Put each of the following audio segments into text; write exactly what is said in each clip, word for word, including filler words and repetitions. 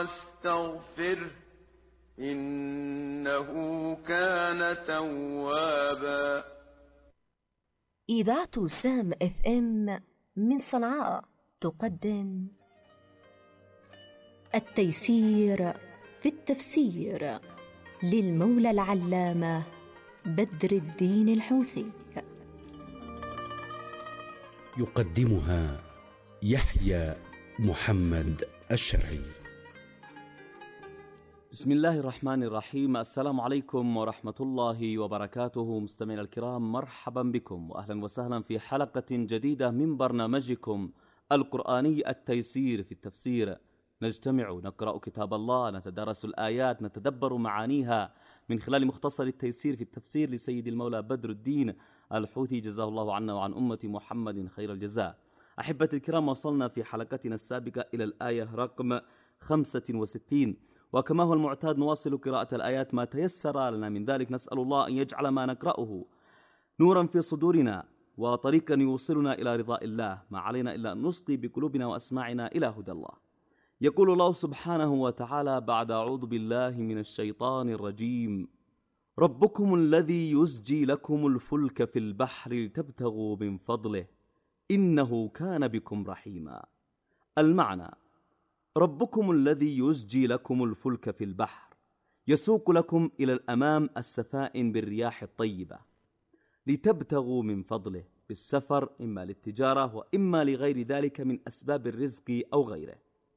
واستغفره إنه كان توابا. إذاعة سام اف ام من صنعاء تقدم التيسير في التفسير للمولى العلامة بدر الدين الحوثي. يقدمها يحيى محمد الشرعي. بسم الله الرحمن الرحيم. السلام عليكم ورحمة الله وبركاته. مستمعينا الكرام، مرحبا بكم وأهلا وسهلا في حلقة جديدة من برنامجكم القرآني التيسير في التفسير. نجتمع نقرأ كتاب الله، نتدرس الآيات، نتدبر معانيها من خلال مختصر التيسير في التفسير لسيد المولى بدر الدين الحوثي، جزاه الله عنا وعن أمة محمد خير الجزاء. أحبتي الكرام، وصلنا في حلقتنا السابقة إلى الآية رقم خمسة وستين، وكما هو المعتاد نواصل قراءة الآيات ما تيسر لنا من ذلك. نسأل الله أن يجعل ما نقرأه نورا في صدورنا وطريقا يوصلنا إلى رضاء الله. ما علينا إلا أن نصغي بقلوبنا وأسماعنا إلى هدى الله. يقول الله سبحانه وتعالى بعد أعوذ بالله من الشيطان الرجيم: ربكم الذي يزجي لكم الفلك في البحر لتبتغوا من فضله إنه كان بكم رحيما. المعنى: ربكم الذي يزجي لكم الفلك في البحر، يسوق لكم إلى الأمام السفائن بالرياح الطيبة لتبتغوا من فضله بالسفر، إما للتجارة وإما لغير ذلك من أسباب الرزق أو غيره.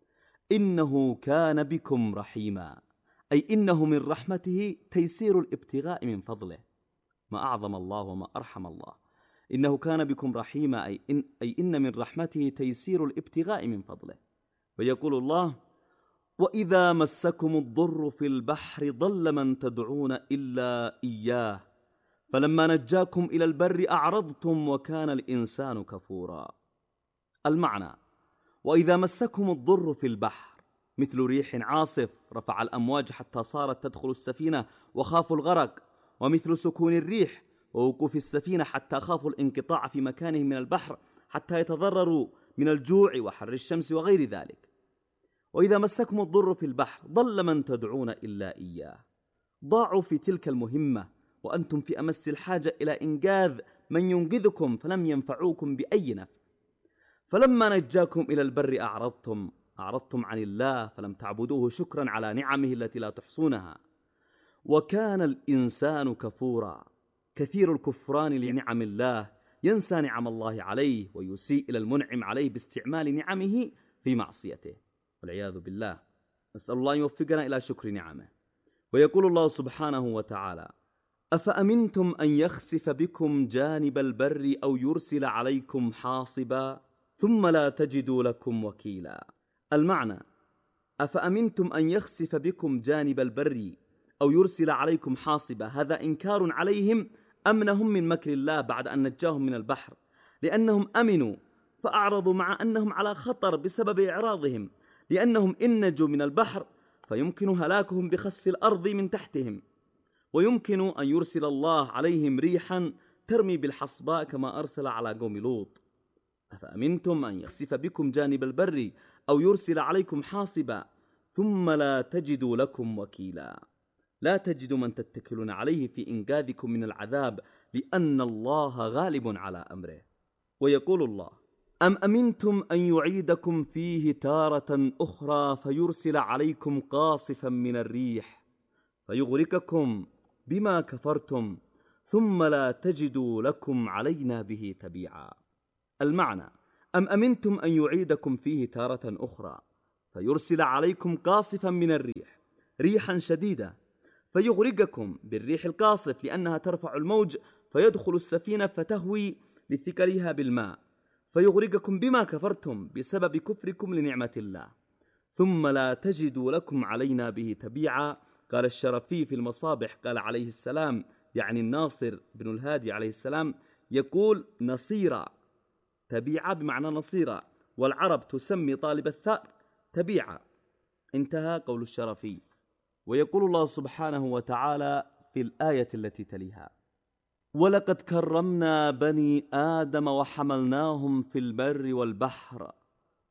إنه كان بكم رحيما، أي إنه من رحمته تيسير الابتغاء من فضله. ما أعظم الله وما أرحم الله. إنه كان بكم رحيما، أي إن, أي إن من رحمته تيسير الابتغاء من فضله. ويقول الله: وإذا مسكم الضر في البحر ضل من تدعون إلا إياه فلما نجاكم إلى البر أعرضتم وكان الإنسان كفورا. المعنى: وإذا مسكم الضر في البحر، مثل ريح عاصف رفع الأمواج حتى صارت تدخل السفينة وخافوا الغرق، ومثل سكون الريح ووقوف السفينة حتى خافوا الانقطاع في مكانهم من البحر حتى يتضرروا من الجوع وحر الشمس وغير ذلك. وإذا مسكم الضر في البحر ضل من تدعون إلا إياه، ضاعوا في تلك المهمة وأنتم في أمس الحاجة إلى إنقاذ من ينقذكم فلم ينفعوكم بأي نفع. فلما نجاكم إلى البر أعرضتم أعرضتم عن الله فلم تعبدوه شكرا على نعمه التي لا تحصونها. وكان الإنسان كفورا، كثير الكفران لنعم الله، ينسى نعم الله عليه ويسيء إلى المنعم عليه باستعمال نعمه في معصيته والعياذ بالله. نسأل الله يوفقنا إلى شكر نعمه. ويقول الله سبحانه وتعالى: أفأمنتم أن يخسف بكم جانب البر أو يرسل عليكم حاصبا ثم لا تجدوا لكم وكيلا. المعنى: أفأمنتم أن يخسف بكم جانب البر أو يرسل عليكم حاصبا، هذا إنكار عليهم أمنهم من مكر الله بعد أن نجاهم من البحر، لأنهم أمنوا فأعرضوا مع أنهم على خطر بسبب إعراضهم، لأنهم إن نجوا من البحر فيمكن هلاكهم بخسف الأرض من تحتهم، ويمكن أن يرسل الله عليهم ريحا ترمي بالحصباء كما أرسل على قوم لوط. أفأمنتم أن يخسف بكم جانب البر أو يرسل عليكم حاصبا ثم لا تجدوا لكم وكيلا. لا تجدوا من تتكلون عليه في إنقاذكم من العذاب، لأن الله غالب على أمره. ويقول الله: أم أمنتم أن يعيدكم فيه تارة أخرى فيرسل عليكم قاصفا من الريح فيغرقكم بما كفرتم ثم لا تجدوا لكم علينا به تبيعا. المعنى: أم أمنتم أن يعيدكم فيه تارة أخرى فيرسل عليكم قاصفا من الريح، ريحا شديدة، فيغرقكم بالريح القاصف لأنها ترفع الموج فيدخل السفينة فتهوي لثقلها بالماء، فيغرقكم بما كفرتم بسبب كفركم لنعمة الله ثم لا تجدوا لكم علينا به تبيعا. قال الشرفي في المصابح، قال عليه السلام، يعني الناصر بن الهادي عليه السلام، يقول نصيرا، تبيعا بمعنى نصيرا، والعرب تسمي طالب الثأر تبيعا. انتهى قول الشرفي. ويقول الله سبحانه وتعالى في الآية التي تليها: ولقد كرمنا بني آدم وحملناهم في البر والبحر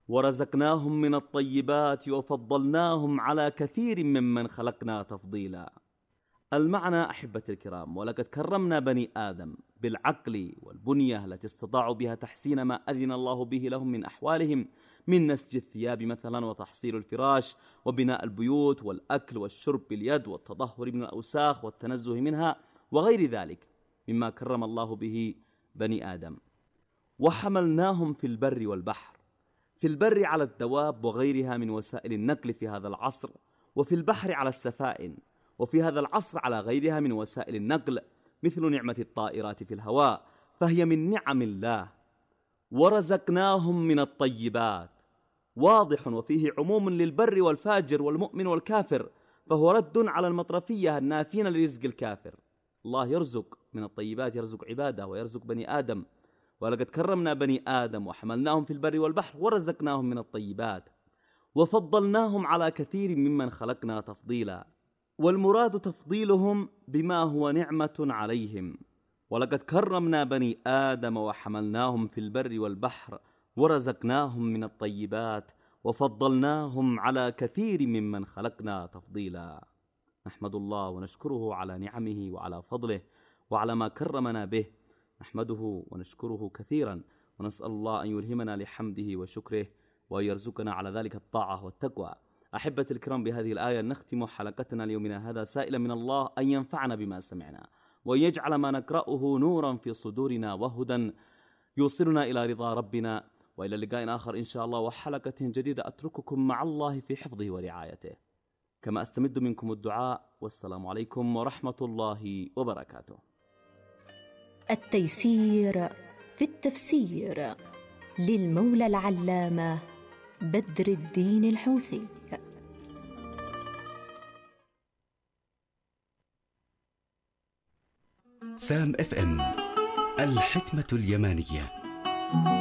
ورزقناهم من الطيبات وفضلناهم على كثير ممن خلقنا تفضيلا. المعنى أحبة الكرام: ولقد كرمنا بني آدم بالعقل والبنية التي استطاعوا بها تحسين ما أذن الله به لهم من أحوالهم، من نسج الثياب مثلا، وتحصيل الفراش، وبناء البيوت، والأكل والشرب باليد، والتطهر من الأوساخ والتنزه منها، وغير ذلك مما كرم الله به بني آدم. وحملناهم في البر والبحر، في البر على الدواب وغيرها من وسائل النقل في هذا العصر، وفي البحر على السفائن، وفي هذا العصر على غيرها من وسائل النقل، مثل نعمة الطائرات في الهواء، فهي من نعم الله. ورزقناهم من الطيبات، واضح وفيه عموم للبر والفاجر والمؤمن والكافر، فهو رد على المطرفية النافين لرزق الكافر. الله يرزق من الطيبات، يرزق عباده ويرزق بني آدم. ولقد كرمنا بني آدم وحملناهم في البر والبحر ورزقناهم من الطيبات وفضلناهم على كثير ممن خلقنا تفضيلا. والمراد تفضيلهم بما هو نعمة عليهم. ولقد كرمنا بني آدم وحملناهم في البر والبحر ورزقناهم من الطيبات وفضلناهم على كثير ممن خلقنا تفضيلا. نحمد الله ونشكره على نعمه وعلى فضله وعلى ما كرمنا به، نحمده ونشكره كثيرا، ونسأل الله أن يلهمنا لحمده وشكره، وأن يرزقنا على ذلك الطاعة والتقوى. أحبة الكرام، بهذه الآية نختم حلقتنا ليومنا هذا، سائلا من الله أن ينفعنا بما سمعنا، وأن يجعل ما نقرأه نورا في صدورنا وهدى يوصلنا إلى رضا ربنا. وإلى لقاء آخر إن شاء الله وحلقة جديدة، أترككم مع الله في حفظه ورعايته، كما أستمد منكم الدعاء. والسلام عليكم ورحمة الله وبركاته. التيسير في التفسير للمولى العلامة بدر الدين الحوثي. سام اف ام، الحكمة اليمانية.